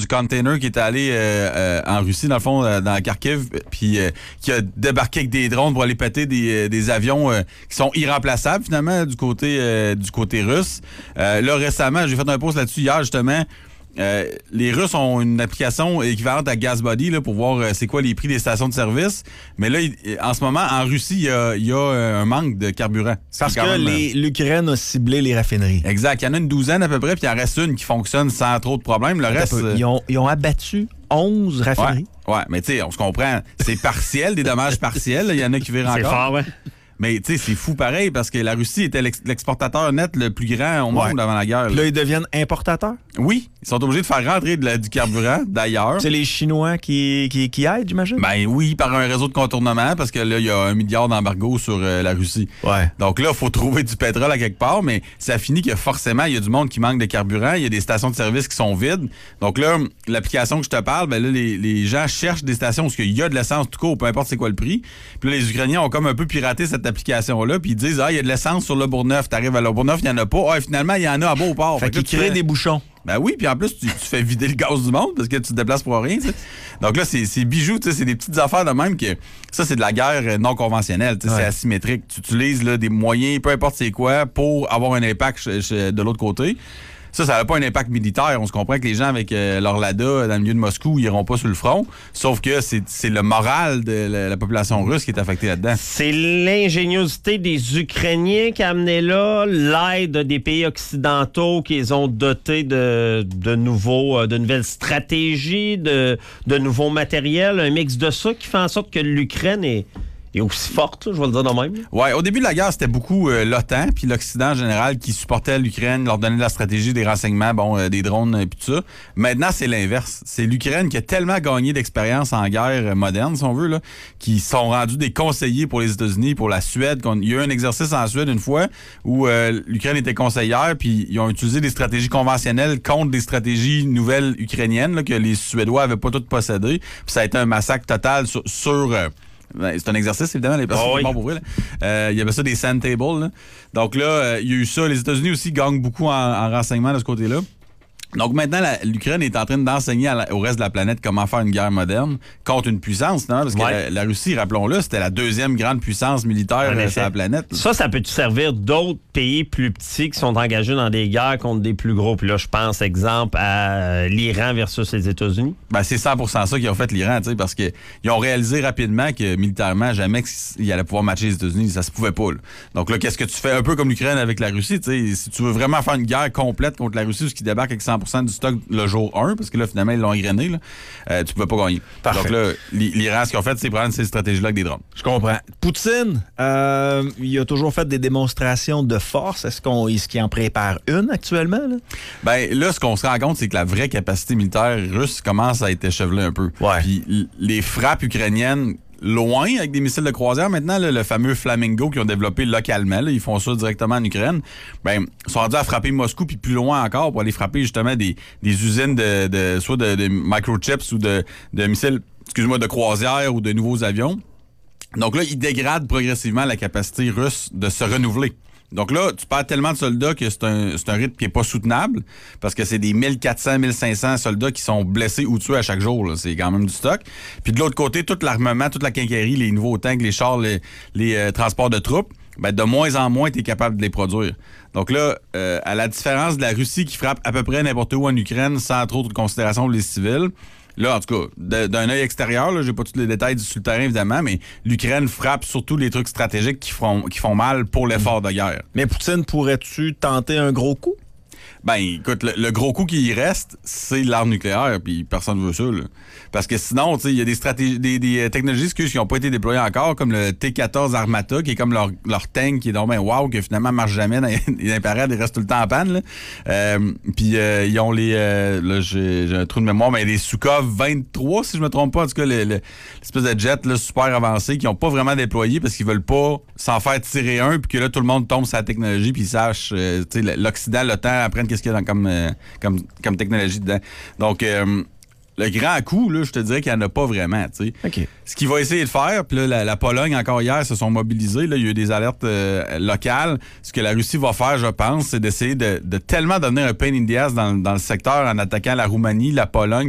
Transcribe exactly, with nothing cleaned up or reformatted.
du container qui est allé euh, euh, en Russie, dans le fond, euh, dans Kharkiv, puis euh, qui a débarqué avec des drones pour aller péter des, des avions euh, qui sont irremplaçables, finalement, du côté, euh, du côté russe. Euh, là, récemment, j'ai fait un post là-dessus hier, justement. Euh, les Russes ont une application équivalente à GasBuddy là, pour voir euh, c'est quoi les prix des stations de service. Mais là, il, en ce moment, en Russie, il y a, il y a euh, un manque de carburant. Parce que même, les, l'Ukraine a ciblé les raffineries. Exact. Il y en a une douzaine à peu près, puis il en reste une qui fonctionne sans trop de problèmes. Le reste, euh... ils, ont, ils ont abattu onze raffineries. Ouais, ouais, mais tu sais, on se comprend. C'est partiel, des dommages partiels. Il y en a qui virent encore. C'est fort, ouais. Mais tu sais, c'est fou pareil parce que la Russie était l'ex- l'exportateur net le plus grand au monde ouais. avant la guerre. Puis là, ils deviennent importateurs? Oui. Ils sont obligés de faire rentrer de la, du carburant d'ailleurs. C'est les Chinois qui, qui, qui aident, j'imagine? Ben oui, par un réseau de contournement parce que là, il y a un milliard d'embargo sur euh, la Russie. Ouais. Donc là, il faut trouver du pétrole à quelque part, mais ça finit que forcément, il y a du monde qui manque de carburant. Il y a des stations de service qui sont vides. Donc là, l'application que je te parle, ben là, les, les gens cherchent des stations où il y a de l'essence tout court, peu importe c'est quoi le prix. Puis là, les Ukrainiens ont comme un peu piraté cette application-là, puis ils disent, ah, il y a de l'essence sur le Bourgneuf. T'arrives à le Bourgneuf, il n'y en a pas. Ah, finalement, il y en a à Beauport. Fait, fait qu'ils créent fais... des bouchons. Ben oui, puis en plus, tu, tu fais vider le gaz du monde parce que tu te déplaces pour rien. T'sais. Donc là, c'est, c'est bijoux, c'est des petites affaires de même que ça, c'est de la guerre non conventionnelle. Ouais. C'est asymétrique. Tu utilises là, des moyens, peu importe c'est quoi, pour avoir un impact ch- ch- de l'autre côté. Ça, ça n'a pas un impact militaire. On se comprend que les gens avec euh, leur Lada dans le milieu de Moscou, ils n'iront pas sur le front. Sauf que c'est, c'est le moral de la, la population russe qui est affectée là-dedans. C'est l'ingéniosité des Ukrainiens qui a amené là, l'aide des pays occidentaux qu'ils ont doté de, de, nouveaux, de nouvelles stratégies, de, de nouveaux matériels. Un mix de ça qui fait en sorte que l'Ukraine est... est aussi forte, là, je vais le dire de même. Oui, au début de la guerre, c'était beaucoup euh, l'OTAN puis l'Occident en général qui supportait l'Ukraine, leur donnait de la stratégie, des renseignements, bon, euh, des drones et puis tout ça. Maintenant, c'est l'inverse. C'est l'Ukraine qui a tellement gagné d'expérience en guerre moderne, si on veut, là, qui sont rendus des conseillers pour les États-Unis, pour la Suède. Il y a eu un exercice en Suède une fois où euh, l'Ukraine était conseillère puis ils ont utilisé des stratégies conventionnelles contre des stratégies nouvelles ukrainiennes là, que les Suédois avaient pas toutes possédées. Puis ça a été un massacre total sur... sur euh, Ben, c'est un exercice, évidemment, les personnes oh, oui. qui sont pour vrai. Euh, il y avait ça des sand tables. Là. Donc là, euh, il y a eu ça. Les États-Unis aussi gagnent beaucoup en, en renseignement de ce côté-là. Donc maintenant, la, l'Ukraine est en train d'enseigner à la, au reste de la planète comment faire une guerre moderne contre une puissance, non? Parce que ouais. la, la Russie, rappelons-le, c'était la deuxième grande puissance militaire euh, sur la planète. Ça, ça peut-tu servir d'autres pays plus petits qui sont engagés dans des guerres contre des plus gros? Puis là, je pense, exemple, à l'Iran versus les États-Unis. Ben, c'est cent pour cent ça qu'ils ont fait l'Iran, tu sais, parce qu'ils ont réalisé rapidement que militairement, jamais ils allaient pouvoir matcher les États-Unis. Ça se pouvait pas. Là. Donc là, qu'est-ce que tu fais? Un peu comme l'Ukraine avec la Russie, tu sais. Si tu veux vraiment faire une guerre complète contre la Russie, ce qui débarque avec cent pour cent du stock le jour un, parce que là, finalement, ils l'ont égrené, là, euh, tu peux pas gagner. Parfait. Donc là, l'Iran, ce qu'ils ont fait, c'est prendre ces stratégies-là avec des drones. Je comprends. Poutine, euh, il a toujours fait des démonstrations de force. Est-ce, qu'on, est-ce qu'il en prépare une actuellement? Là? Ben là, ce qu'on se rend compte, c'est que la vraie capacité militaire russe commence à être échevelée un peu. Ouais. Puis les frappes ukrainiennes, loin, avec des missiles de croisière. Maintenant, là, le fameux Flamingo qu'ils ont développé localement, là, ils font ça directement en Ukraine, ben, ils sont rendus à frapper Moscou puis plus loin encore pour aller frapper justement des, des usines de, de soit de, de microchips ou de, de missiles, excuse-moi, de croisière ou de nouveaux avions. Donc là, ils dégradent progressivement la capacité russe de se renouveler. Donc là, tu perds tellement de soldats que c'est un, c'est un rythme qui n'est pas soutenable parce que c'est des mille quatre cents, mille cinq cents soldats qui sont blessés ou tués à chaque jour. Là. C'est quand même du stock. Puis de l'autre côté, tout l'armement, toute la quincaillerie, les nouveaux tanks, les chars, les, les euh, transports de troupes, ben de moins en moins, tu es capable de les produire. Donc là, euh, à la différence de la Russie qui frappe à peu près n'importe où en Ukraine sans trop de considération pour les civils, là, en tout cas, de, d'un œil extérieur, là, j'ai pas tous les détails sur le terrain, évidemment, mais l'Ukraine frappe surtout les trucs stratégiques qui font, qui font mal pour l'effort de guerre. Mais Poutine, pourrais-tu tenter un gros coup? Ben, écoute, le, le gros coup qui y reste, c'est l'arme nucléaire, puis personne ne veut ça, là. Parce que sinon, tu sais, il y a des stratégies, des, des technologies, excuse, qui n'ont pas été déployées encore, comme le T quatorze Armata, qui est comme leur, leur tank, qui est donc ben wow, qui finalement marche jamais dans les parades, il reste tout le temps en panne, là. Euh, puis euh, ils ont les, euh, là, j'ai, j'ai un trou de mémoire, mais les Sukhov vingt-trois, si je me trompe pas, en tout cas, le, le, l'espèce de jet, là, super avancé, qui n'ont pas vraiment déployé parce qu'ils veulent pas s'en faire tirer un, puis que là, tout le monde tombe sur la technologie, puis ils sachent, euh, tu sais, l'Occident, l'OTAN apprennent qu'est-ce qu'il y a dans, comme, euh, comme, comme technologie dedans. Donc, euh, le grand coup, là, je te dirais qu'il n'y en a pas vraiment. Tu sais. Okay. Ce qu'il va essayer de faire, puis là, la, la Pologne, encore hier, se sont mobilisés. Là, il y a eu des alertes euh, locales. Ce que la Russie va faire, je pense, c'est d'essayer de, de tellement devenir un pain in the ass dans, dans le secteur en attaquant la Roumanie, la Pologne,